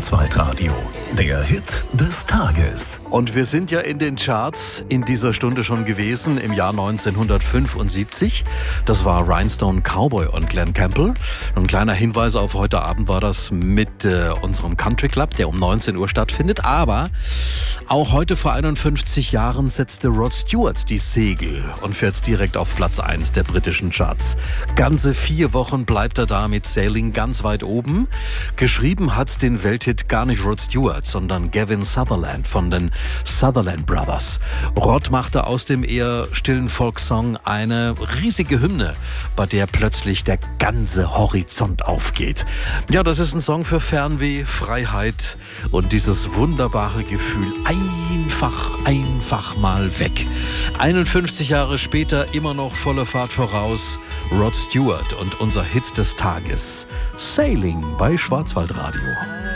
Schwarzwaldradio. Der Hit des Tages. Und wir sind ja in den Charts in dieser Stunde schon gewesen im Jahr 1975. Das war Rhinestone Cowboy und Glen Campbell. Ein kleiner Hinweis auf heute Abend war das mit unserem Country Club, der um 19 Uhr stattfindet. Aber auch heute vor 51 Jahren setzte Rod Stewart die Segel und fährt direkt auf Platz 1 der britischen Charts. Ganze 4 Wochen bleibt er da mit Sailing ganz weit oben. Geschrieben hat den Welthit gar nicht Rod Stewart, sondern Gavin Sutherland von den Sutherland Brothers. Rod machte aus dem eher stillen Folksong eine riesige Hymne, bei der plötzlich der ganze Horizont aufgeht. Ja, das ist ein Song für Fernweh, Freiheit und dieses wunderbare Gefühl, einfach mal weg. 51 Jahre später immer noch volle Fahrt voraus, Rod Stewart und unser Hit des Tages, Sailing bei Schwarzwaldradio.